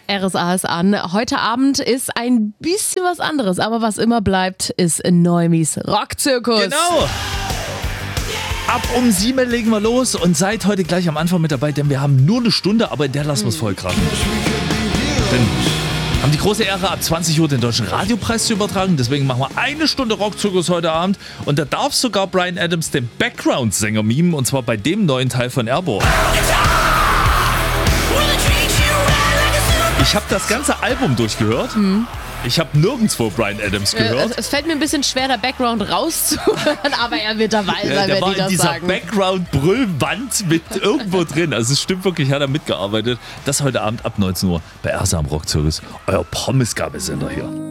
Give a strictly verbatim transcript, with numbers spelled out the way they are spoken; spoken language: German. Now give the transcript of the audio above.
R S A ist an. Heute Abend ist ein bisschen was anderes, aber was immer bleibt, ist Neumis Rockzirkus. Genau. Ab um sieben legen wir los und seid heute gleich am Anfang mit dabei, denn wir haben nur eine Stunde, aber in der lassen wir es voll krachen. Denn wir haben die große Ehre, ab zwanzig Uhr den Deutschen Radiopreis zu übertragen. Deswegen machen wir eine Stunde Rockzirkus heute Abend. Und da darf sogar Bryan Adams den Background-Sänger mimen, und zwar bei dem neuen Teil von Airborne. Ich habe das ganze Album durchgehört. Mhm. Ich habe nirgendwo Bryan Adams gehört. Es, es fällt mir ein bisschen schwer, der Background rauszuhören, aber er wird dabei sein, ja, der wenn war die das in dieser sagen. Background-Brüllwand mit irgendwo drin. Also es stimmt wirklich, hat er mitgearbeitet. Das heute Abend ab neunzehn Uhr bei R S A am Rockzirkus. Euer Pommesgabelsender hier.